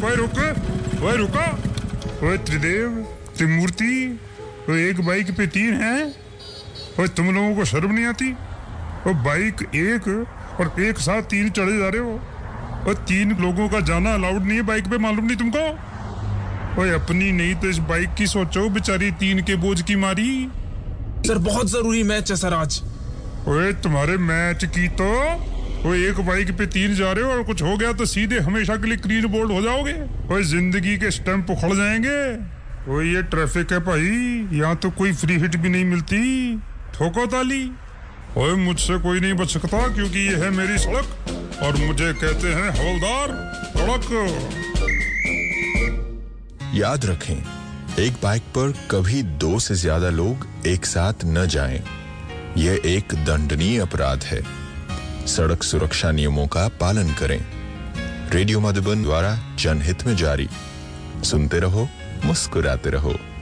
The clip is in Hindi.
ओए रुक, ओए रुका, ओए त्रिदेव, त्रिमूर्ति, ओए एक बाइक पे 3 हैं। ओए तुम लोगों को शर्म नहीं आती? ओ बाइक एक और एक साथ 3 चढ़े जा रहे हो। और 3 लोगों का जाना अलाउड नहीं है बाइक पे, मालूम नहीं तुमको? ओए अपनी नहीं तो इस बाइक की सोचो, बेचारी 3 के बोझ की मारी। सर बहुत जरूरी मैच है सर आज। ओए तुम्हारे मैच की तो ओए एक बाइक पे 3 जा रहे हो और कुछ हो गया तो सीधे हमेशा के लिए क्लीन बोल्ड हो जाओगे। ओए जिंदगी के स्टैंप उखड़ जाएंगे। ओए ये ट्रैफिक है भाई, यहाँ तो कोई फ्री हिट भी नहीं मिलती, ठोको ताली। ओए मुझसे कोई नहीं बच सकता क्योंकि ये है मेरी सड़क और मुझे कहते हैं हवलदार सड़क। याद रखें, एक बाइक पर कभी 2 से ज्यादा लोग एक साथ न जाएं। यह एक दंडनीय अपराध है। सड़क सुरक्षा नियमों का पालन करें। रेडियो मधुबन द्वारा जनहित में जारी। सुनते रहो, मुस्कुराते रहो।